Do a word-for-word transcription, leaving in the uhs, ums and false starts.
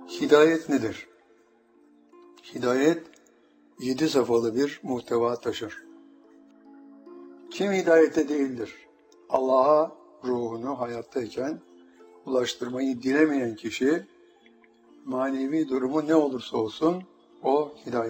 Hidayet nedir? Hidayet, yedi safhalı bir muhteva taşır. Kim hidayette değildir? Allah'a ruhunu hayattayken ulaştırmayı dilemeyen kişi, manevi durumu ne olursa olsun, o hidayet.